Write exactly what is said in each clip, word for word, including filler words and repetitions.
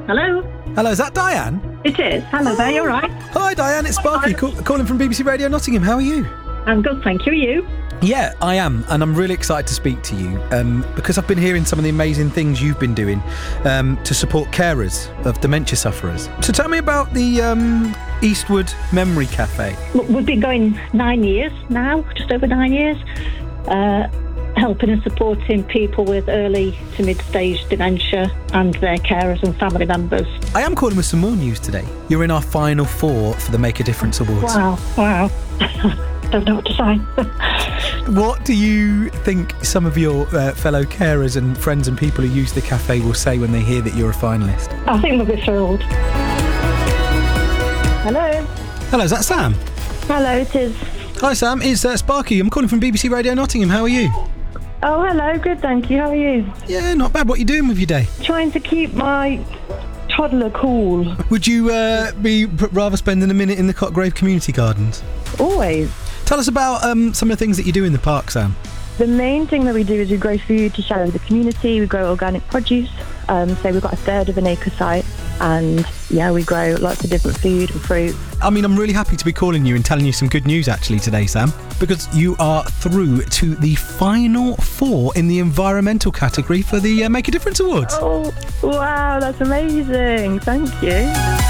Hello? Hello, is that Diane? It is. Hello there, you all right? Hi, Diane, it's Sparky call- calling from B B C Radio Nottingham. How are you? I'm good, thank you. Are you? Yeah, I am, and I'm really excited to speak to you um, because I've been hearing some of the amazing things you've been doing um, to support carers of dementia sufferers. So tell me about the um, Eastwood Memory Cafe. Look, we've been going nine years now, just over nine years, uh, helping and supporting people with early to mid-stage dementia and their carers and family members. I am calling with some more news today. You're in our final four for the Make a Difference Awards. Wow, wow. Don't know what to say. What do you think some of your uh, fellow carers and friends and people who use the cafe will say when they hear that you're a finalist? I think they'll be thrilled. Hello? Hello, is that Sam? Hello, it is. Hi Sam, it's uh, Sparky. I'm calling from B B C Radio Nottingham. How are you? Oh, hello, good, thank you. How are you? Yeah, not bad. What are you doing with your day? Trying to keep my toddler cool. Would you uh, be p- rather spending a minute in the Cotgrave Community Gardens? Always. Tell us about um, some of the things that you do in the park, Sam. The main thing that we do is we grow food to share with the community. We grow organic produce. Um, so we've got a third of an acre site. And yeah, we grow lots of different food and fruit. I mean, I'm really happy to be calling you and telling you some good news actually today, Sam, because you are through to the final four in the environmental category for the uh, Make a Difference Awards. Oh, wow, that's amazing. Thank you.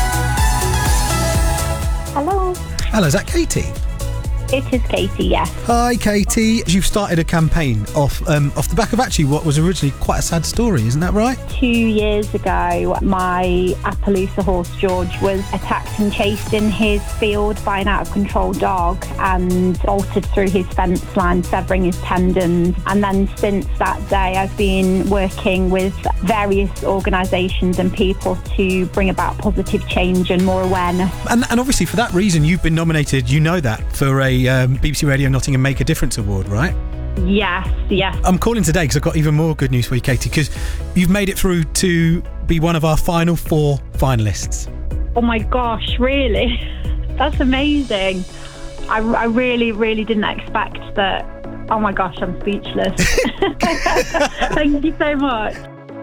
Hello. Hello, is that Katie? It is Katie, yes. Hi, Katie. You've started a campaign off um, off the back of actually what was originally quite a sad story, isn't that right? Two years ago, my Appaloosa horse, George, was attacked and chased in his field by an out-of-control dog and bolted through his fence line, severing his tendons. And then since that day, I've been working with various organisations and people to bring about positive change and more awareness. And, and obviously for that reason, you've been nominated, you know that, for a um, B B C Radio Nottingham Make a Difference Award, right? Yes, yes. I'm calling today because I've got even more good news for you, Katie, because you've made it through to be one of our final four finalists. Oh my gosh, really? That's amazing. I, I really, really didn't expect that. Oh my gosh, I'm speechless. Thank you so much.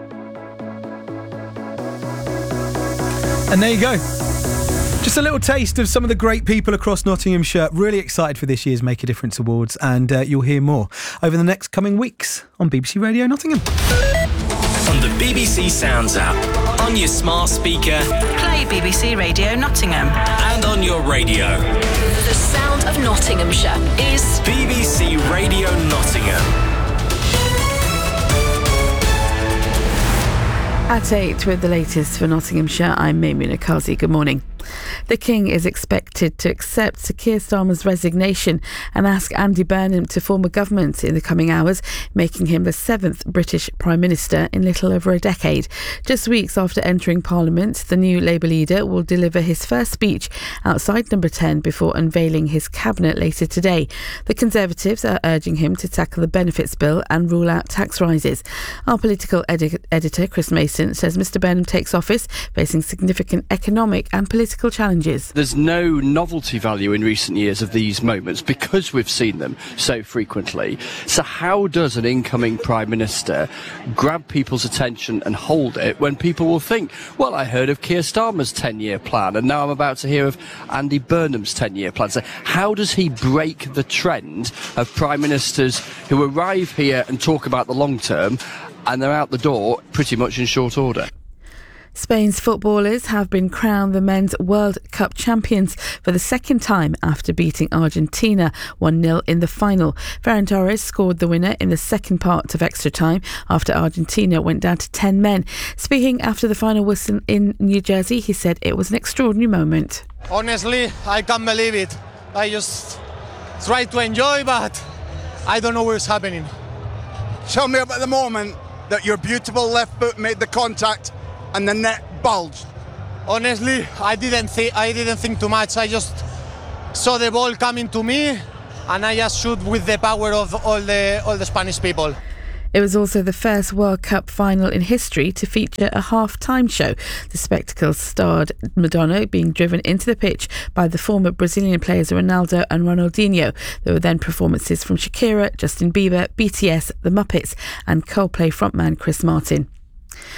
And there you go. Just a little taste of some of the great people across Nottinghamshire. Really excited for this year's Make a Difference Awards, and uh, you'll hear more over the next coming weeks on B B C Radio Nottingham. On the B B C Sounds app, on your smart speaker, play B B C Radio Nottingham, and on your radio. The sound of Nottinghamshire is B B C Radio Nottingham. At eight with the latest for Nottinghamshire, I'm Maimuna Kazi. Good morning. The King is expected to accept Sir Keir Starmer's resignation and ask Andy Burnham to form a government in the coming hours, making him the seventh British Prime Minister in little over a decade. Just weeks after entering Parliament, the new Labour leader will deliver his first speech outside Number ten before unveiling his cabinet later today. The Conservatives are urging him to tackle the benefits bill and rule out tax rises. Our political edi- editor, Chris Mason, says Mr Burnham takes office facing significant economic and political challenges. There's no novelty value in recent years of these moments because we've seen them so frequently. So how does an incoming Prime Minister grab people's attention and hold it when people will think, well, I heard of Keir Starmer's ten-year plan and now I'm about to hear of Andy Burnham's ten-year plan. So how does he break the trend of Prime Ministers who arrive here and talk about the long term and they're out the door pretty much in short order? Spain's footballers have been crowned the Men's World Cup champions for the second time after beating Argentina one nil in the final. Ferran Torres scored the winner in the second part of extra time after Argentina went down to ten men. Speaking after the final whistle in New Jersey, he said it was an extraordinary moment. Honestly, I can't believe it. I just try to enjoy, but I don't know what's happening. Tell me about the moment that your beautiful left foot made the contact and the net bulged. Honestly, I didn't think I didn't think too much. I just saw the ball coming to me, and I just shoot with the power of all the all the Spanish people. It was also the first World Cup final in history to feature a half-time show. The spectacle starred Madonna being driven into the pitch by the former Brazilian players Ronaldo and Ronaldinho. There were then performances from Shakira, Justin Bieber, B T S, The Muppets and Coldplay frontman Chris Martin.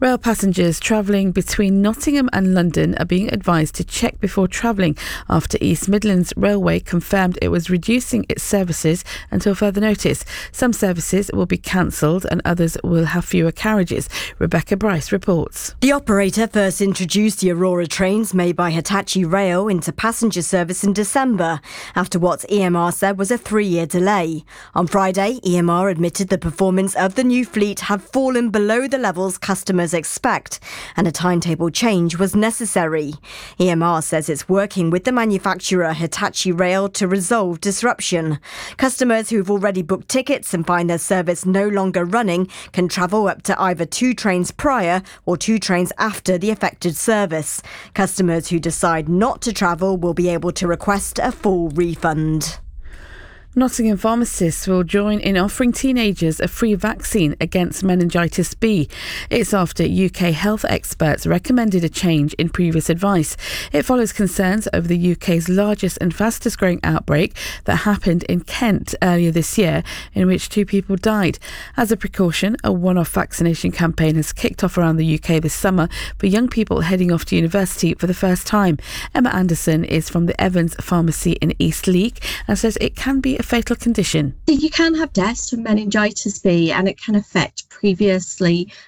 Rail passengers travelling between Nottingham and London are being advised to check before travelling after East Midlands Railway confirmed it was reducing its services until further notice. Some services will be cancelled and others will have fewer carriages. Rebecca Bryce reports. The operator first introduced the Aurora trains made by Hitachi Rail into passenger service in December, after what E M R said was a three-year delay. On Friday, E M R admitted the performance of the new fleet had fallen below the levels customers expect, and a timetable change was necessary. E M R says it's working with the manufacturer Hitachi Rail to resolve disruption. Customers who've already booked tickets and find their service no longer running can travel up to either two trains prior or two trains after the affected service. Customers who decide not to travel will be able to request a full refund. Nottingham pharmacists will join in offering teenagers a free vaccine against meningitis B. It's after U K health experts recommended a change in previous advice. It follows concerns over the U K's largest and fastest growing outbreak that happened in Kent earlier this year, in which two people died. As a precaution, a one-off vaccination campaign has kicked off around the U K this summer for young people heading off to university for the first time. Emma Anderson is from the Evans Pharmacy in Eastleek and says it can be a fatal condition. You can have deaths from meningitis B, and it can affect previously